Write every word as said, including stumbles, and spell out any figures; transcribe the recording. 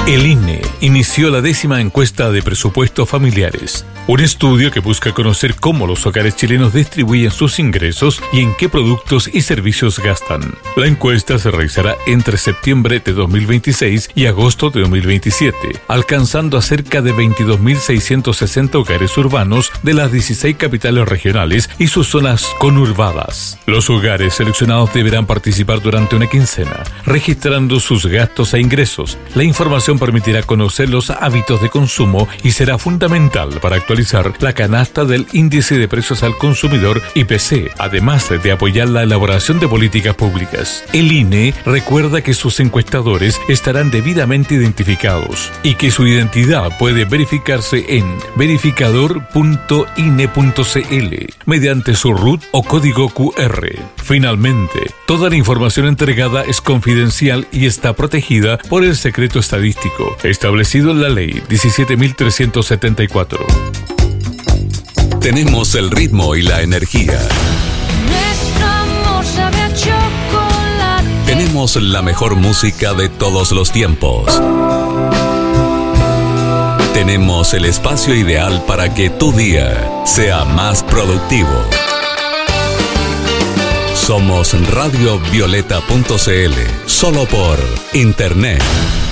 El I N E inició la décima encuesta de presupuestos familiares, un estudio que busca conocer cómo los hogares chilenos distribuyen sus ingresos y en qué productos y servicios gastan. La encuesta se realizará entre septiembre de dos mil veintiséis y agosto de dos mil veintisiete, alcanzando a cerca de veintidós mil seiscientos sesenta hogares urbanos de las dieciséis capitales regionales y sus zonas conurbadas. Los hogares seleccionados deberán participar durante una quincena, registrando sus gastos e ingresos. La información permitirá conocer los hábitos de consumo y será fundamental para actualizar la canasta del Índice de Precios al Consumidor I P C, además de apoyar la elaboración de políticas públicas. El I N E recuerda que sus encuestadores estarán debidamente identificados y que su identidad puede verificarse en verificador punto I N E punto C L mediante su R U T o código Q R. Finalmente, toda la información entregada es confidencial y está protegida por el secreto estadístico establecido en la Ley diecisiete mil trescientos setenta y cuatro. Tenemos el ritmo y la energía. Nuestro amor sabe a chocolate. Tenemos la mejor música de todos los tiempos. Tenemos el espacio ideal para que tu día sea más productivo. Somos radio violeta punto c l, solo por internet.